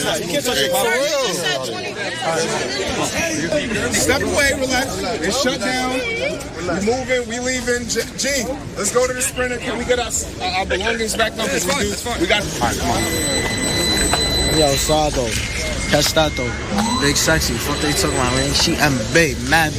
Step away, relax. It's shut down. We moving, we leaving. G, let's go to the sprinter. Can we get our belongings back up? It's fine. We got. Yo, Sado. Catch that though. Big sexy. Fuck they talking about, man. She MB. Mad